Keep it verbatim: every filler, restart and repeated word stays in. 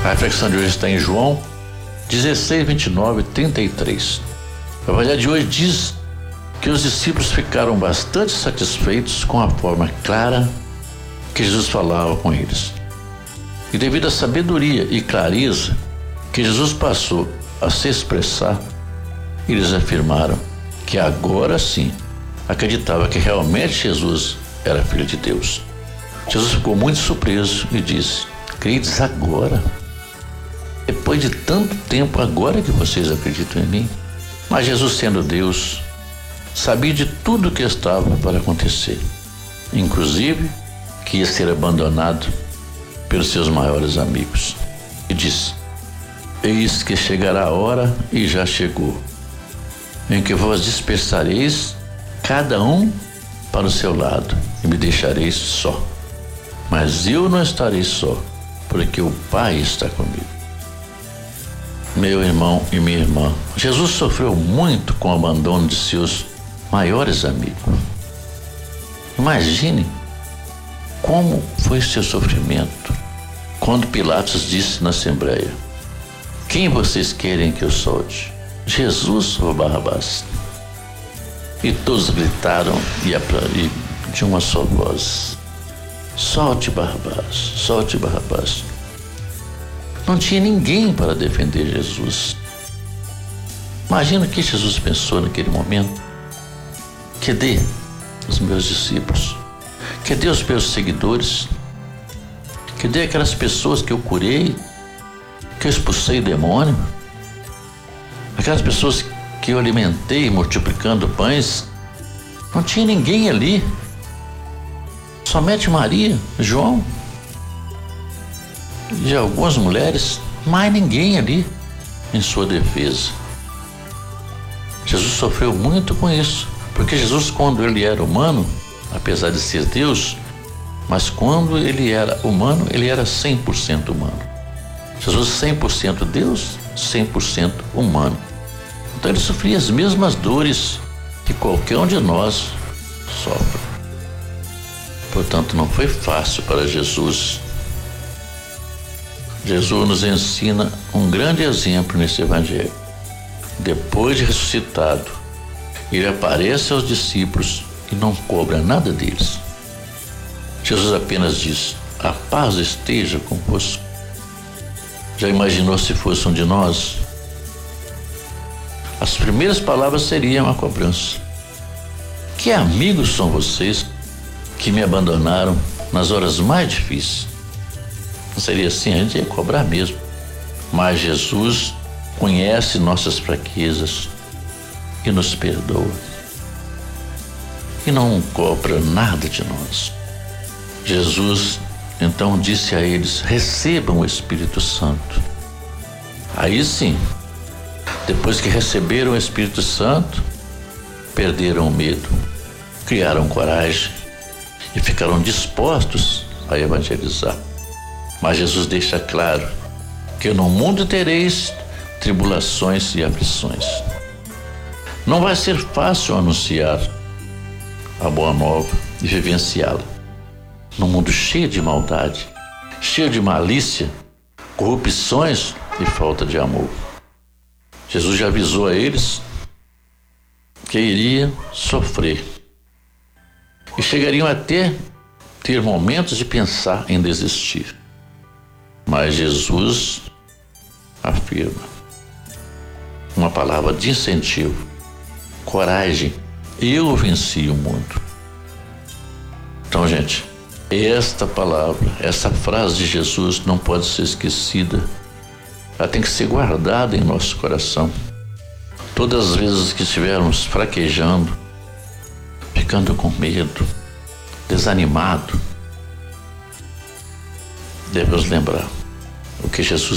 A reflexão de hoje está em João dezesseis, vinte e nove, trinta e três. O Evangelho de hoje diz que os discípulos ficaram bastante satisfeitos com a forma clara que Jesus falava com eles. E devido à sabedoria e clareza que Jesus passou a se expressar, eles afirmaram que agora sim acreditava que realmente Jesus era Filho de Deus. Jesus ficou muito surpreso e disse: "Credes agora? Depois de tanto tempo, agora que vocês acreditam em mim?" Mas Jesus, sendo Deus, sabia de tudo o que estava para acontecer, inclusive que ia ser abandonado pelos seus maiores amigos. E disse: "Eis que chegará a hora, e já chegou, em que vós dispersareis cada um para o seu lado, e me deixareis só. Mas eu não estarei só, porque o Pai está comigo." Meu irmão e minha irmã, Jesus sofreu muito com o abandono de seus maiores amigos. Imagine como foi seu sofrimento quando Pilatos disse na Assembleia: "Quem vocês querem que eu solte, Jesus ou Barrabás?" E todos gritaram e de uma só voz: "Solte Barrabás, solte Barrabás." Não tinha ninguém para defender Jesus. Imagina o que Jesus pensou naquele momento. Cadê os meus discípulos? Cadê os meus seguidores? Cadê aquelas pessoas que eu curei, que eu expulsei demônio? Aquelas pessoas que eu alimentei multiplicando pães? Não tinha ninguém ali. Somente Maria, João e algumas mulheres, mais ninguém ali em sua defesa. Jesus sofreu muito com isso, porque Jesus, quando ele era humano, apesar de ser Deus, mas quando ele era humano, ele era cem por cento humano. Jesus cem por cento Deus, cem por cento humano. Então ele sofria as mesmas dores que qualquer um de nós sofre. Portanto, não foi fácil para Jesus. Jesus nos ensina um grande exemplo nesse Evangelho. Depois de ressuscitado, ele aparece aos discípulos e não cobra nada deles. Jesus apenas diz: "A paz esteja convosco." Já imaginou se fosse um de nós? As primeiras palavras seriam a cobrança: "Que amigos são vocês que me abandonaram nas horas mais difíceis?" Não seria assim? A gente ia cobrar mesmo. Mas Jesus conhece nossas fraquezas e nos perdoa. E não cobra nada de nós. Jesus então disse a eles: "Recebam o Espírito Santo." Aí sim, depois que receberam o Espírito Santo, perderam o medo, criaram coragem e ficaram dispostos a evangelizar. Mas Jesus deixa claro que no mundo tereis tribulações e aflições. Não vai ser fácil anunciar a boa nova e vivenciá-la num mundo cheio de maldade, cheio de malícia, corrupções e falta de amor. Jesus já avisou a eles que iria sofrer e chegariam até ter momentos de pensar em desistir. Mas Jesus afirma uma palavra de incentivo: coragem, eu venci o mundo. Então, gente, esta palavra, essa frase de Jesus não pode ser esquecida. Ela tem que ser guardada em nosso coração. Todas as vezes que estivermos fraquejando, ficando com medo, desanimado, devemos lembrar o que Jesus